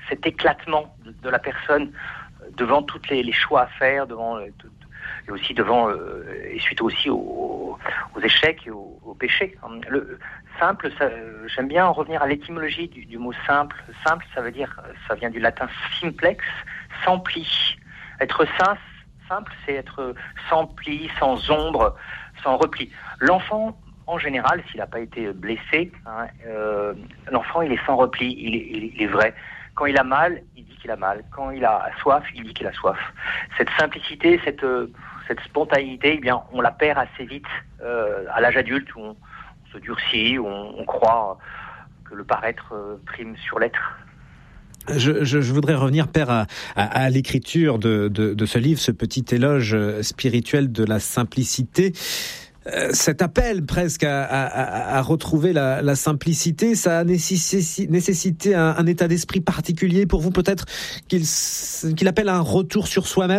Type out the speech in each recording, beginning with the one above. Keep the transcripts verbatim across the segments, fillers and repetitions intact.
cet éclatement de, de la personne devant toutes les, les choix à faire, devant euh, tout, et aussi devant euh, et suite aussi aux, aux échecs et aux, aux péchés. Le simple, ça, j'aime bien revenir à l'étymologie du, du mot simple. Simple, ça veut dire, ça vient du latin simplex, sans pli. Être saint, simple, c'est être sans pli, sans ombre, sans repli. L'enfant, en général, s'il n'a pas été blessé, hein, euh, l'enfant, il est sans repli, il est, il est, il est vrai. Quand il a mal, il dit qu'il a mal. Quand il a soif, il dit qu'il a soif. Cette simplicité, cette, cette spontanéité, eh bien, on la perd assez vite euh, à l'âge adulte où on, on se durcit, où on, on croit que le paraître euh, prime sur l'être. Je, je, je voudrais revenir, Père, à, à, à l'écriture de, de, de ce livre, ce petit éloge spirituel de la simplicité. Euh, cet appel presque à, à, à retrouver la, la simplicité, ça a nécessité, nécessité un, un état d'esprit particulier pour vous, peut-être qu'il, qu'il appelle à un retour sur soi-même ?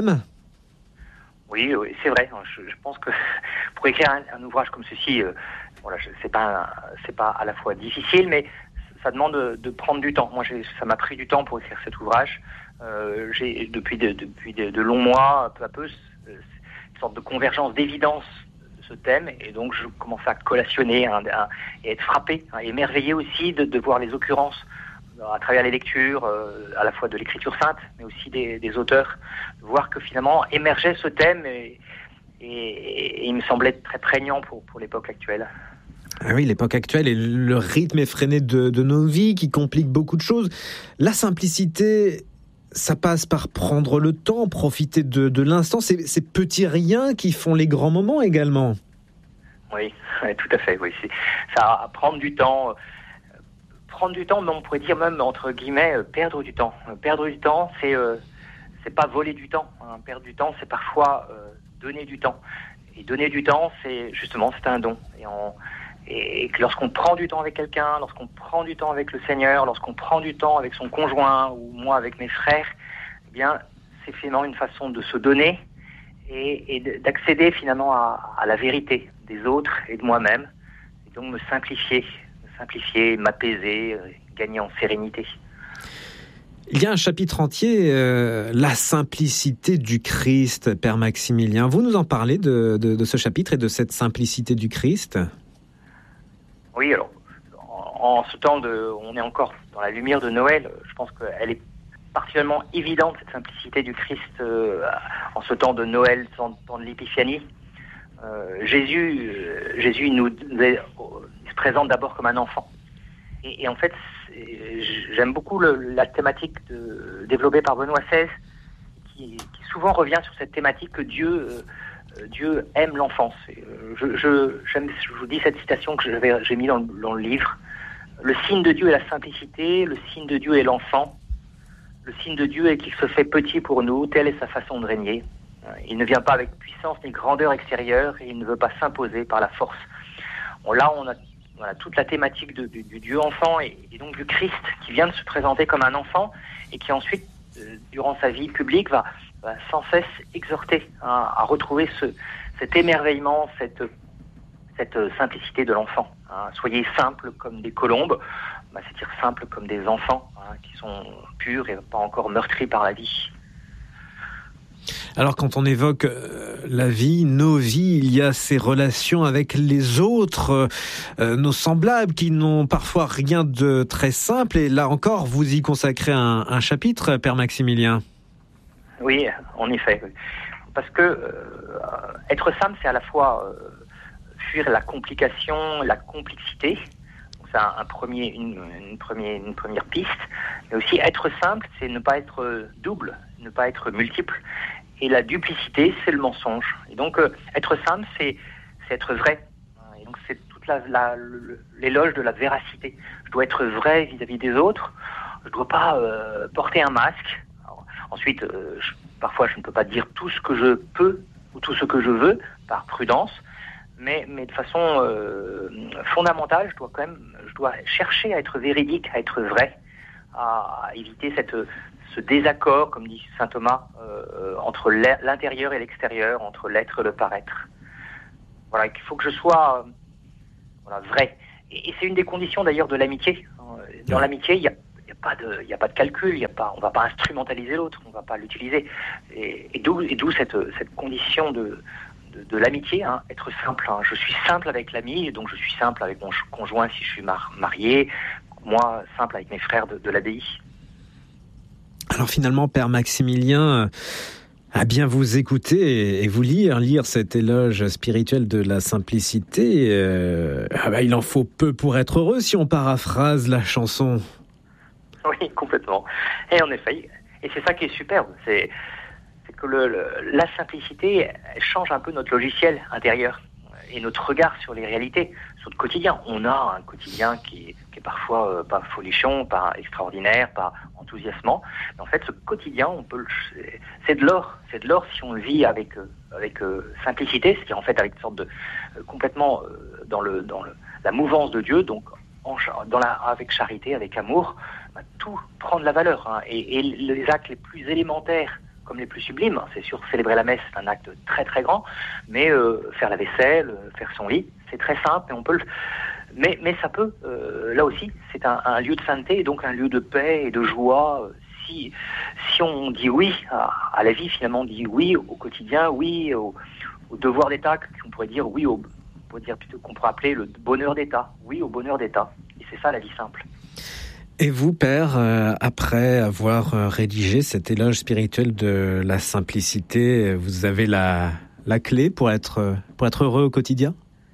Oui, oui, c'est vrai. Je, je pense que pour écrire un, un ouvrage comme ceci, euh, voilà, je, c'est pas, un, c'est pas à la fois difficile, mais ça demande de, de prendre du temps. Moi, j'ai, ça m'a pris du temps pour écrire cet ouvrage. Euh, j'ai depuis de, depuis de, de longs mois, peu à peu, une sorte de convergence d'évidence ce thème, et donc je commence à collationner hein, à, et être frappé, hein, émerveillé aussi de, de voir les occurrences à travers les lectures, euh, à la fois de l'écriture sainte, mais aussi des, des auteurs, de voir que finalement émergeait ce thème et, et, et il me semblait très prégnant pour, pour l'époque actuelle. Ah oui, l'époque actuelle et le rythme effréné de, de nos vies qui complique beaucoup de choses. La simplicité, ça passe par prendre le temps, profiter de, de l'instant. C'est ces petits riens qui font les grands moments également. Oui, tout à fait. Oui, c'est ça, à prendre du temps. Euh, prendre du temps, mais on pourrait dire même entre guillemets euh, perdre du temps. Euh, perdre du temps, c'est euh, c'est pas voler du temps. Hein. Perdre du temps, c'est parfois euh, donner du temps. Et donner du temps, c'est justement c'est un don. Et on Et que lorsqu'on prend du temps avec quelqu'un, lorsqu'on prend du temps avec le Seigneur, lorsqu'on prend du temps avec son conjoint ou moi avec mes frères, eh bien, c'est finalement une façon de se donner et, et d'accéder finalement à, à la vérité des autres et de moi-même. Et donc me simplifier, me simplifier, m'apaiser, gagner en sérénité. Il y a un chapitre entier, euh, la simplicité du Christ, Père Maximilien. Vous nous en parlez de, de, de ce chapitre et de cette simplicité du Christ ? Oui, alors, en, en ce temps de, on est encore dans la lumière de Noël, je pense qu'elle est particulièrement évidente, cette simplicité du Christ, euh, en ce temps de Noël, ce temps de l'Épiphanie. Euh, Jésus, euh, Jésus nous, nous est, il se présente d'abord comme un enfant. Et, et en fait, j'aime beaucoup le, la thématique de, développée par Benoît seize, qui, qui souvent revient sur cette thématique que Dieu... Euh, Dieu aime l'enfance. Je, je, j'aime, je vous dis cette citation que j'avais, j'ai mis dans, dans le livre. Le signe de Dieu est la simplicité, le signe de Dieu est l'enfant. Le signe de Dieu est qu'il se fait petit pour nous, telle est sa façon de régner. Il ne vient pas avec puissance ni grandeur extérieure et il ne veut pas s'imposer par la force. Bon, là, on a, voilà, toute la thématique de, du, du Dieu enfant et, et donc du Christ qui vient de se présenter comme un enfant et qui ensuite, euh, durant sa vie publique, va sans cesse exhorter hein, à retrouver ce, cet émerveillement, cette, cette simplicité de l'enfant. Hein. Soyez simples comme des colombes, bah, c'est-à-dire simples comme des enfants hein, qui sont purs et pas encore meurtris par la vie. Alors quand on évoque euh, la vie, nos vies, il y a ces relations avec les autres, euh, nos semblables qui n'ont parfois rien de très simple. Et là encore, vous y consacrez un, un chapitre, Père Maximilien. Oui, en effet. Parce que euh, être simple, c'est à la fois euh, fuir la complication, la complexité. Donc c'est un, un premier, une, une, première, une première piste. Mais aussi être simple, c'est ne pas être double, ne pas être multiple. Et la duplicité, c'est le mensonge. Et donc euh, être simple, c'est, c'est être vrai. Et donc c'est toute la, la, l'éloge de la véracité. Je dois être vrai vis-à-vis des autres. Je ne dois pas euh, porter un masque. Ensuite, euh, je, parfois, je ne peux pas dire tout ce que je peux ou tout ce que je veux, par prudence, mais, mais de façon euh, fondamentale, je dois quand même, je dois chercher à être véridique, à être vrai, à, à éviter cette, ce désaccord, comme dit saint Thomas, euh, entre l'intérieur et l'extérieur, entre l'être et le paraître. Voilà, il faut que je sois euh, voilà, vrai. Et, et c'est une des conditions d'ailleurs de l'amitié. Dans l'amitié, il y a pas de, il y a pas de calcul, il y a pas, on va pas instrumentaliser l'autre, on va pas l'utiliser. Et, et d'où, et d'où cette, cette condition de, de, de l'amitié, hein, être simple. Hein. Je suis simple avec l'ami, donc je suis simple avec mon conjoint si je suis mar- marié. Moi, simple avec mes frères de, de l'abbaye. Alors finalement, Père Maximilien, à bien vous écouter et vous lire, lire cet éloge spirituel de la simplicité, euh, ah bah, il en faut peu pour être heureux si on paraphrase la chanson. Oui, complètement. Et en effet, et c'est ça qui est superbe, c'est, c'est que le, le, la simplicité elle change un peu notre logiciel intérieur et notre regard sur les réalités, sur le quotidien. On a un quotidien qui est, qui est parfois euh, pas folichon, pas extraordinaire, pas enthousiasmant. Mais en fait, ce quotidien, on peut, le, c'est, c'est de l'or. C'est de l'or si on le vit avec euh, avec euh, simplicité, c'est-à-dire en fait avec une sorte de euh, complètement euh, dans le dans le, la mouvance de Dieu, donc en, dans la avec charité, avec amour, bah, tout prend de la valeur. Hein, et, et les actes les plus élémentaires comme les plus sublimes. C'est sûr, célébrer la messe, c'est un acte très très grand, mais euh, faire la vaisselle, euh, faire son lit, c'est très simple et on peut le... Mais, mais ça peut, euh, là aussi, c'est un, un lieu de sainteté et donc un lieu de paix et de joie. Si, si on dit oui à, à la vie, finalement, on dit oui au quotidien, oui au, au devoir d'État, qu'on pourrait dire oui au, on pourrait dire plutôt qu'on pourrait appeler le bonheur d'État, oui au bonheur d'État. Et c'est ça la vie simple. Et vous, Père, euh, après avoir euh, rédigé cet éloge spirituel de la simplicité, vous avez la, la clé pour être, pour être heureux au quotidien ?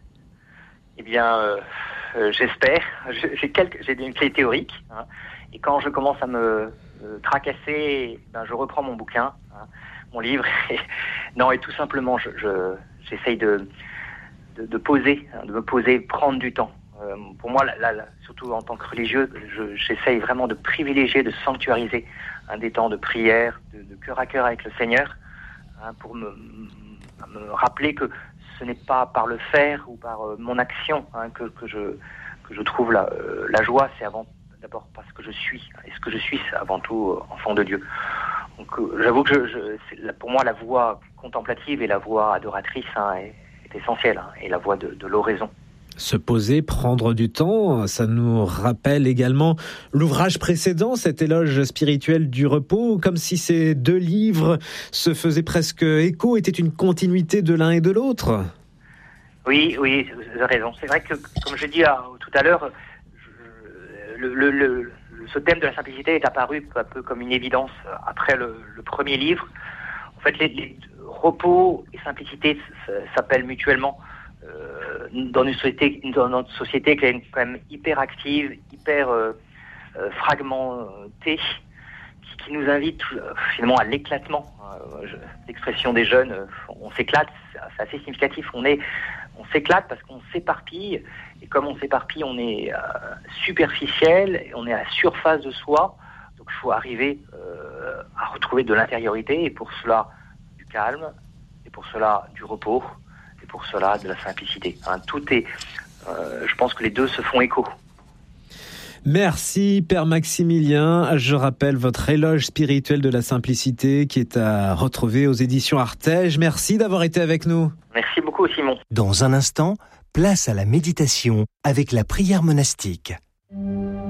Eh bien, euh, euh, j'espère. J'ai, quelques, j'ai une clé théorique. Hein, et quand je commence à me euh, tracasser, ben, je reprends mon bouquin, hein, mon livre. Et, non, et tout simplement, je, je, j'essaye de, de, de poser, hein, de me poser, prendre du temps. Euh, pour moi, là, là, surtout en tant que religieux, je, j'essaye vraiment de privilégier, de sanctuariser hein, des temps de prière, de, de cœur à cœur avec le Seigneur, hein, pour me, me rappeler que ce n'est pas par le faire ou par euh, mon action hein, que, que, je, que je trouve la, euh, la joie, c'est avant, d'abord parce que je suis. Et ce que je suis, c'est avant tout euh, enfant de Dieu. Donc euh, j'avoue que je, je, c'est, pour moi, la voie contemplative et la voie adoratrice hein, est, est essentielle, hein, et la voie de, de l'oraison. Se poser, prendre du temps, ça nous rappelle également l'ouvrage précédent, cet éloge spirituel du repos, comme si ces deux livres se faisaient presque écho, étaient une continuité de l'un et de l'autre. Oui, oui, vous avez raison. C'est vrai que, comme je dis à, tout à l'heure, je, le, le, le, ce thème de la simplicité est apparu un peu comme une évidence après le, le premier livre. En fait, les, les repos et simplicité s'appellent mutuellement. Euh, dans une société, dans notre société qui est quand même hyper active, hyper euh, euh, fragmentée, qui, qui nous invite euh, finalement à l'éclatement. Euh, je, l'expression des jeunes, euh, on s'éclate, c'est, c'est assez significatif. On est, on s'éclate parce qu'on s'éparpille, et comme on s'éparpille, on est euh, superficiel, et on est à la surface de soi. Donc il faut arriver euh, à retrouver de l'intériorité, et pour cela du calme, et pour cela du repos. Et pour cela, de la simplicité. Hein, tout est, euh, je pense que les deux se font écho. Merci, Père Maximilien. Je rappelle votre éloge spirituel de la simplicité qui est à retrouver aux éditions Artege. Merci d'avoir été avec nous. Merci beaucoup, Simon. Dans un instant, place à la méditation avec la prière monastique.